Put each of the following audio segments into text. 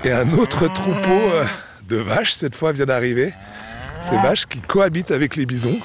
Et un autre troupeau de vaches, cette fois, vient d'arriver. Ces vaches qui cohabitent avec les bisons.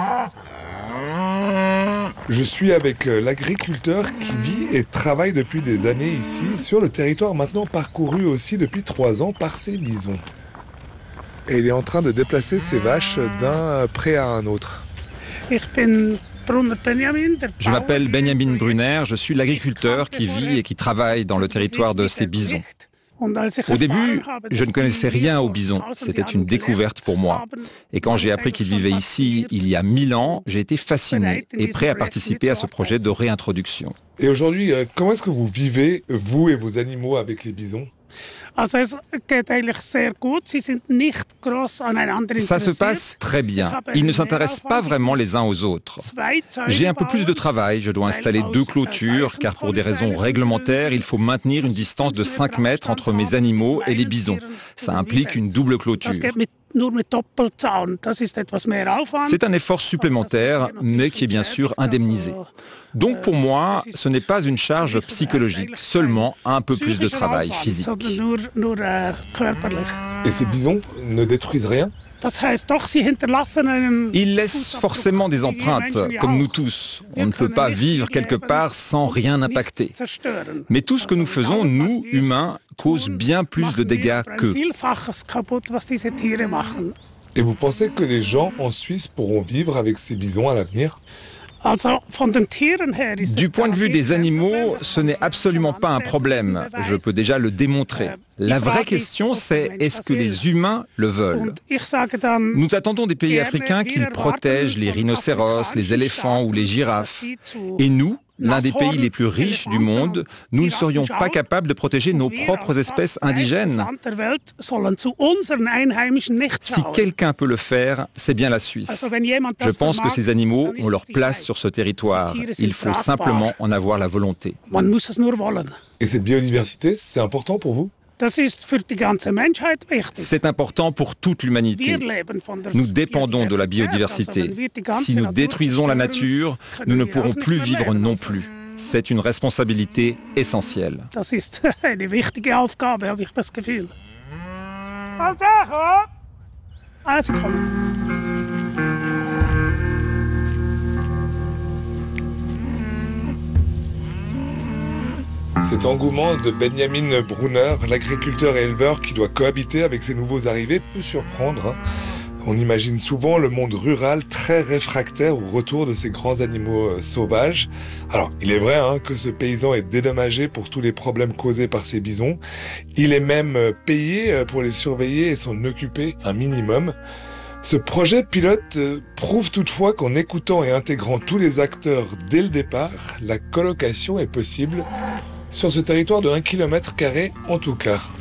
Je suis avec l'agriculteur qui vit et travaille depuis des années ici, sur le territoire maintenant parcouru aussi depuis 3 ans par ces bisons. Et il est en train de déplacer ses vaches d'un pré à un autre. Je m'appelle Benjamin Brunner, je suis l'agriculteur qui vit et qui travaille dans le territoire de ces bisons. Au début, je ne connaissais rien aux bisons, c'était une découverte pour moi. Et quand j'ai appris qu'ils vivaient ici il y a 1000 ans, j'ai été fasciné et prêt à participer à ce projet de réintroduction. Et aujourd'hui, comment est-ce que vous vivez, vous et vos animaux, avec les bisons ? Ça se passe très bien. Ils ne s'intéressent pas vraiment les uns aux autres. J'ai un peu plus de travail. Je dois installer 2 clôtures, car pour des raisons réglementaires, il faut maintenir une distance de 5 mètres entre mes animaux et les bisons. Ça implique une double clôture. C'est un effort supplémentaire, mais qui est bien sûr indemnisé. Donc pour moi, ce n'est pas une charge psychologique, seulement un peu plus de travail physique. Et ces bisons ne détruisent rien ? Ils laissent forcément des empreintes, comme nous tous. On ne peut pas vivre quelque part sans rien impacter. Mais tout ce que nous faisons, nous, humains, cause bien plus de dégâts qu'eux. Et vous pensez que les gens en Suisse pourront vivre avec ces bisons à l'avenir ? Du point de vue des animaux, ce n'est absolument pas un problème. Je peux déjà le démontrer. La vraie question, c'est est-ce que les humains le veulent ? Nous attendons des pays africains qu'ils protègent les rhinocéros, les éléphants ou les girafes. Et nous, l'un des pays les plus riches du monde, nous ne serions pas capables de protéger nos propres espèces indigènes. Si quelqu'un peut le faire, c'est bien la Suisse. Je pense que ces animaux ont leur place sur ce territoire. Il faut simplement en avoir la volonté. Et cette biodiversité, c'est important pour vous ? C'est important pour toute l'humanité. Nous dépendons de la biodiversité. Si nous détruisons la nature, nous ne pourrons plus vivre non plus. C'est une responsabilité essentielle. Cet engouement de Benjamin Brunner, l'agriculteur et éleveur qui doit cohabiter avec ces nouveaux arrivés, peut surprendre. On imagine souvent le monde rural très réfractaire au retour de ces grands animaux sauvages. Alors, il est vrai que ce paysan est dédommagé pour tous les problèmes causés par ces bisons. Il est même payé pour les surveiller et s'en occuper un minimum. Ce projet pilote prouve toutefois qu'en écoutant et intégrant tous les acteurs dès le départ, la colocation est possible sur ce territoire de 1 km² en tout cas.